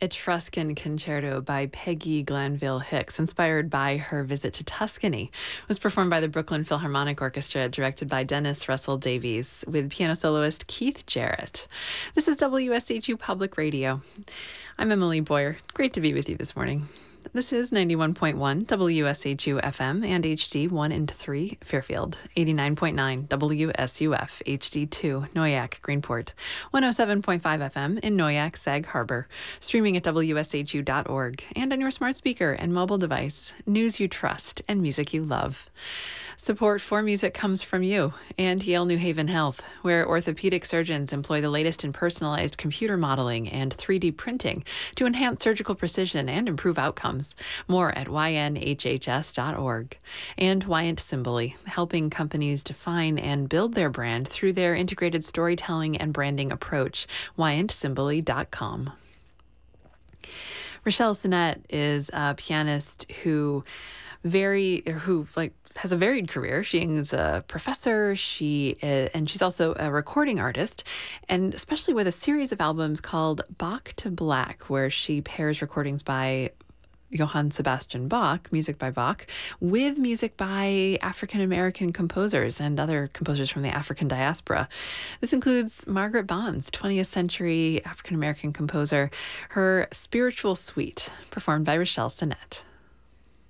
Etruscan Concerto by Peggy Glanville Hicks, inspired by her visit to Tuscany, was performed by the Brooklyn Philharmonic Orchestra, directed by Dennis Russell Davies, with piano soloist Keith Jarrett. This is WSHU Public Radio. I'm Emily Boyer. Great to be with you this morning. This is 91.1 WSHU FM and HD 1 and 3 Fairfield, 89.9 WSUF HD2 Noyak Greenport, 107.5 FM in Noyak Sag Harbor, streaming at WSHU.org and on your smart speaker and mobile device, news you trust and music you love. Support for music comes from you and Yale New Haven Health, where orthopedic surgeons employ the latest in personalized computer modeling and 3D printing to enhance surgical precision and improve outcomes. More at ynhhs.org. And Wyant Symboli, helping companies define and build their brand through their integrated storytelling and branding approach. wyantsymboli.com. Rochelle Sinnett is a pianist who has a varied career. She is a professor, and she's also a recording artist, and especially with a series of albums called Bach to Black, where she pairs recordings by Johann Sebastian Bach, music by Bach, with music by African-American composers and other composers from the African diaspora. This includes Margaret Bond's 20th century African-American composer, her Spiritual Suite, performed by Rochelle Sinnett.